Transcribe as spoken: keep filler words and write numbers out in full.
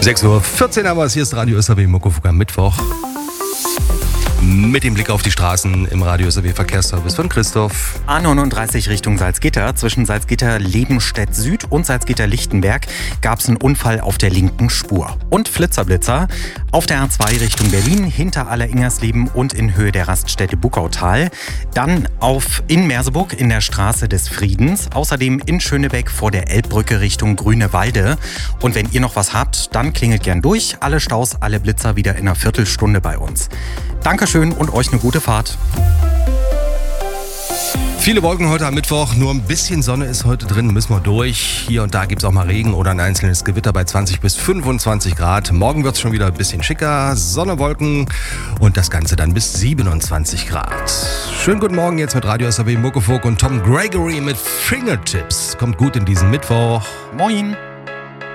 sechs Uhr vierzehn haben wir es, hier ist Radio S R W Muckefuck am Mittwoch. Mit dem Blick auf die Straßen im Radio S R W Verkehrsservice von Christoph. A neununddreißig Richtung Salzgitter. Zwischen Salzgitter-Lebenstedt Süd und Salzgitter-Lichtenberg gab es einen Unfall auf der linken Spur. Und Flitzer-Blitzer auf der A zwei Richtung Berlin, hinter Aller-Ingersleben und in Höhe der Raststätte Buckautal. Dann auf in Merseburg in der Straße des Friedens. Außerdem in Schönebeck vor der Elbbrücke Richtung Grünewalde. Und wenn ihr noch was habt, dann klingelt gern durch. Alle Staus, alle Blitzer wieder in einer Viertelstunde bei uns. Dankeschön und euch eine gute Fahrt. Viele Wolken heute am Mittwoch, nur ein bisschen Sonne ist heute drin, müssen wir durch. Hier und da gibt es auch mal Regen oder ein einzelnes Gewitter bei zwanzig bis fünfundzwanzig Grad. Morgen wird es schon wieder ein bisschen schicker, Sonne, Wolken und das Ganze dann bis siebenundzwanzig Grad. Schönen guten Morgen jetzt mit Radio S R W Muckefuck und Tom Gregory mit Fingertips. Kommt gut in diesen Mittwoch. Moin.